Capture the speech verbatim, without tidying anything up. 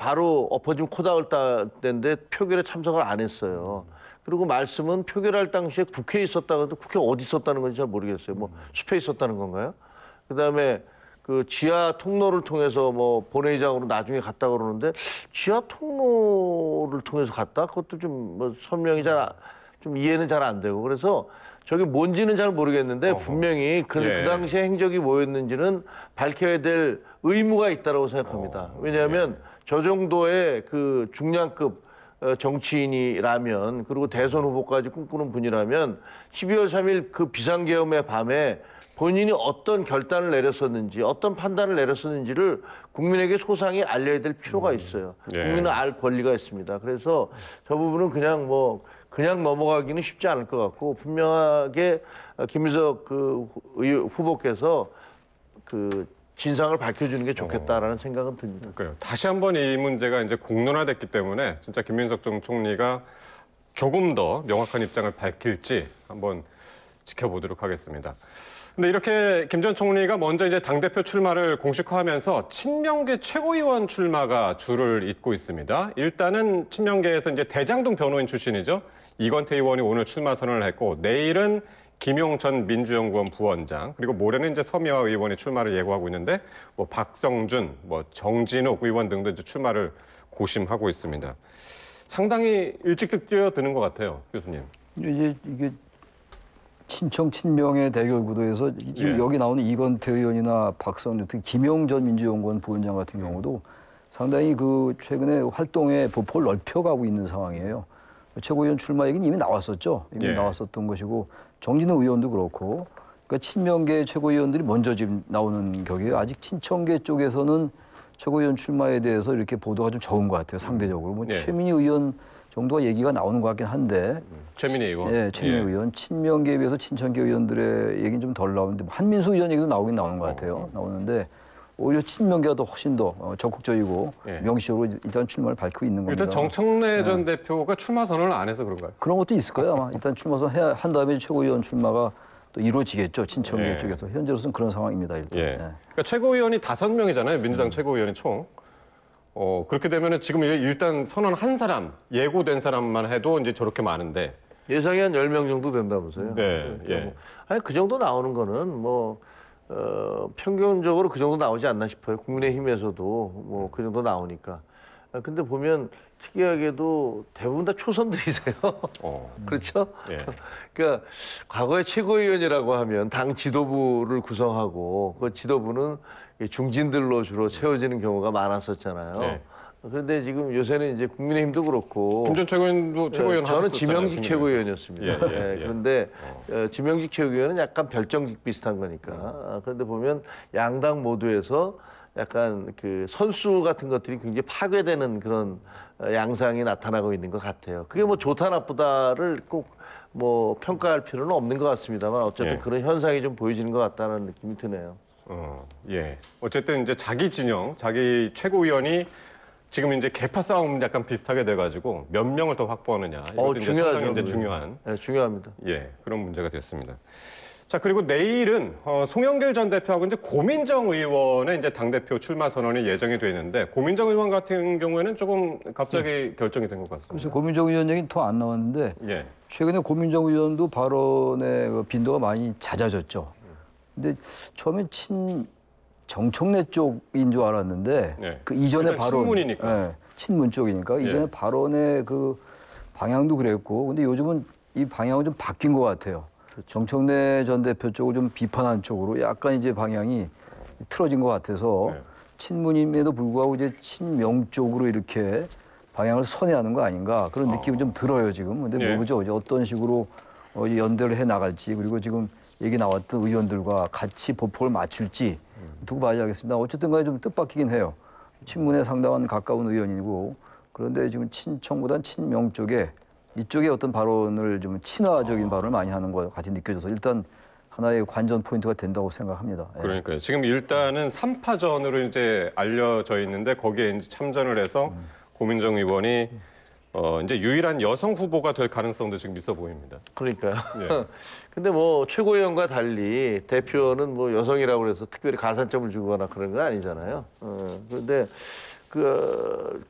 바로 엎어지면 코닥을 땄는데 표결에 참석을 안 했어요. 그리고 말씀은 표결할 당시에 국회에 있었다고 해도 국회 어디 있었다는 건지 잘 모르겠어요. 뭐 숲에 있었다는 건가요? 그다음에 그 지하 통로를 통해서 뭐 본회의장으로 나중에 갔다 그러는데 지하 통로를 통해서 갔다? 그것도 좀 뭐 설명이 잘 좀 이해는 잘 안 되고 그래서 저게 뭔지는 잘 모르겠는데 어허. 분명히 그, 예. 그 당시에 행적이 뭐였는지는 밝혀야 될 의무가 있다고 생각합니다. 어, 왜냐하면 예. 저 정도의 그 중량급 정치인이라면 그리고 대선 후보까지 꿈꾸는 분이라면 십이월 삼일 그 비상계엄의 밤에 본인이 어떤 결단을 내렸었는지 어떤 판단을 내렸었는지를 국민에게 소상히 알려야 될 필요가 있어요. 예. 국민은 알 권리가 있습니다. 그래서 저 부분은 그냥 뭐 그냥 넘어가기는 쉽지 않을 것 같고 분명하게 김민석 그 후보께서 그 진상을 밝혀주는 게 좋겠다라는 어. 생각은 듭니다. 그러니까요. 다시 한번 이 문제가 이제 공론화됐기 때문에 진짜 김민석 전 총리가 조금 더 명확한 입장을 밝힐지 한번 지켜보도록 하겠습니다. 근데 이렇게 김 전 총리가 먼저 이제 당대표 출마를 공식화하면서 친명계 최고위원 출마가 줄을 잇고 있습니다. 일단은 친명계에서 이제 대장동 변호인 출신이죠. 이건태 의원이 오늘 출마 선언을 했고 내일은 김용 전 민주연구원 부원장 그리고 모레는 이제 서미화 의원이 출마를 예고하고 있는데 뭐 박성준, 뭐 정진욱 의원 등도 이제 출마를 고심하고 있습니다. 상당히 일찍 뛰어드는 것 같아요, 교수님. 이제 이게 친청 친명의 대결 구도에서 지금 예. 여기 나오는 이건태 의원이나 박성준, 특히 김용 전 민주연구원 부원장 같은 경우도 상당히 그 최근에 활동의 보폭을 넓혀가고 있는 상황이에요. 최고위원 출마 얘기는 이미 나왔었죠. 이미 예. 나왔었던 것이고 정진우 의원도 그렇고 그러니까 친명계 최고위원들이 먼저 지금 나오는 격이에요. 아직 친청계 쪽에서는 최고위원 출마에 대해서 이렇게 보도가 좀 적은 것 같아요. 상대적으로. 뭐 예. 최민희 의원 정도가 얘기가 나오는 것 같긴 한데. 최민희 의원. 예, 최민희 예. 의원. 친명계에 비해서 친청계 의원들의 얘기는 좀 덜 나오는데 한민수 의원 얘기도 나오긴 나오는 것 같아요. 어. 나오는데 오히려 친명계가 더 훨씬 더 적극적이고 예. 명시적으로 일단 출마를 밝히고 있는 겁니다. 일단 정청래 전 네. 대표가 출마 선언을 안 해서 그런가요? 그런 것도 있을 거예요. 아마 일단 출마 선언 한 다음에 최고위원 출마가 또 이루어지겠죠. 친청계 예. 쪽에서. 현재로서는 그런 상황입니다. 일단. 예. 예. 그러니까 최고위원이 다섯 명이잖아요. 민주당 음. 최고위원이 총. 어, 그렇게 되면은 지금 일단 선언 한 사람, 예고된 사람만 해도 이제 저렇게 많은데. 예상이 한 열 명 정도 된다면서요. 네. 그러니까 예. 뭐, 아니, 그 정도 나오는 거는 뭐, 어, 평균적으로 그 정도 나오지 않나 싶어요. 국민의힘에서도 뭐 그 정도 나오니까. 아, 근데 보면 특이하게도 대부분 다 초선들이세요. 어. 그렇죠? 예. 그러니까 과거에 최고위원이라고 하면 당 지도부를 구성하고 그 지도부는 중진들로 주로 채워지는 경우가 많았었잖아요. 예. 그런데 지금 요새는 이제 국민의힘도 그렇고 김 전 최고위원도 최고위원 저는 하셨었잖아요. 지명직 최고위원이었습니다. 예, 예, 예. 그런데 어. 지명직 최고위원은 약간 별정직 비슷한 거니까. 음. 그런데 보면 양당 모두에서 약간 그 선수 같은 것들이 굉장히 파괴되는 그런 양상이 나타나고 있는 것 같아요. 그게 뭐 좋다 나쁘다를 꼭 뭐 평가할 필요는 없는 것 같습니다만 어쨌든 예. 그런 현상이 좀 보여지는 것 같다는 느낌이 드네요. 어, 예. 어쨌든 이제 자기 진영, 자기 최고위원이 지금 이제 개파 싸움 약간 비슷하게 돼가지고 몇 명을 더 확보하느냐 이것도 어, 이제 중요하죠, 상당히 이제 중요한, 네, 중요합니다. 예, 그런 문제가 됐습니다. 자 그리고 내일은 어, 송영길 전 대표하고 이제 고민정 의원의 이제 당 대표 출마 선언이 예정이 돼 있는데 고민정 의원 같은 경우에는 조금 갑자기 음. 결정이 된 것 같습니다. 그래서 고민정 의원 얘기는 더 안 나왔는데 예. 최근에 고민정 의원도 발언의 그 빈도가 많이 잦아졌죠. 근데 처음엔 친 정청래 쪽인 줄 알았는데 예. 그 이전에 발언 친문이니까 예, 친문 쪽이니까 예. 이전에 발언의 그 방향도 그랬고 근데 요즘은 이 방향은 좀 바뀐 것 같아요. 그렇죠. 정청래 전 대표 쪽을 좀 비판한 쪽으로 약간 이제 방향이 틀어진 것 같아서 네. 친문임에도 불구하고 이제 친명 쪽으로 이렇게 방향을 선회하는 거 아닌가 그런 어. 느낌이 좀 들어요 지금. 근데 네. 모르죠. 이제 어떤 식으로 어, 연대를 해 나갈지 그리고 지금 얘기 나왔던 의원들과 같이 보폭을 맞출지 두고 봐야겠습니다. 어쨌든 간에 좀 뜻밖이긴 해요. 친문에 상당한 가까운 의원이고 그런데 지금 친청보다는 친명 쪽에 이쪽에 어떤 발언을 좀 친화적인 아. 발언을 많이 하는 것 같이 느껴져서 일단 하나의 관전 포인트가 된다고 생각합니다. 그러니까요. 지금 일단은 삼 파전으로 이제 알려져 있는데 거기에 이제 참전을 해서 음. 고민정 의원이 어, 이제 유일한 여성 후보가 될 가능성도 지금 있어 보입니다. 그러니까요. 예. 근데 뭐 최고위원과 달리 대표는 뭐 여성이라고 해서 특별히 가산점을 주거나 그런 건 아니잖아요. 어, 그런데 그